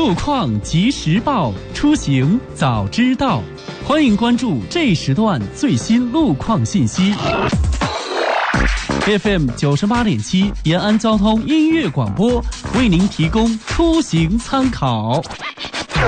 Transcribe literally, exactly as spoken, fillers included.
路况及时报，出行早知道。欢迎关注这时段最新路况信息。F M 九十八点七延安交通音乐广播为您提供出行参考。